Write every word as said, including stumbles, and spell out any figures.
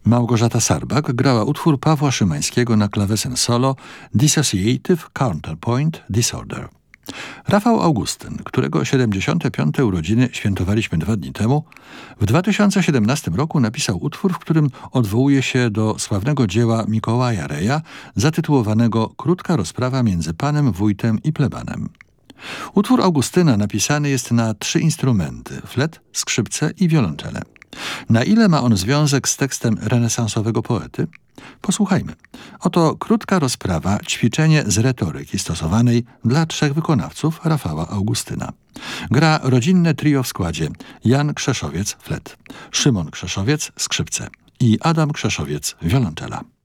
Małgorzata Sarbak grała utwór Pawła Szymańskiego na klawesyn solo Dissociative Counterpoint Disorder. Rafał Augustyn, którego siedemdziesiąte piąte urodziny świętowaliśmy dwa dni temu, w dwa tysiące siedemnastym roku napisał utwór, w którym odwołuje się do sławnego dzieła Mikołaja Reja zatytułowanego Krótka rozprawa między panem wójtem i plebanem. Utwór Augustyna napisany jest na trzy instrumenty: flet, skrzypce i wiolonczele. Na ile ma on związek z tekstem renesansowego poety? Posłuchajmy. Oto krótka rozprawa, ćwiczenie z retoryki stosowanej dla trzech wykonawców Rafała Augustyna. Gra rodzinne trio w składzie: Jan Krzeszowiec, flet, Szymon Krzeszowiec, skrzypce i Adam Krzeszowiec, wiolonczela.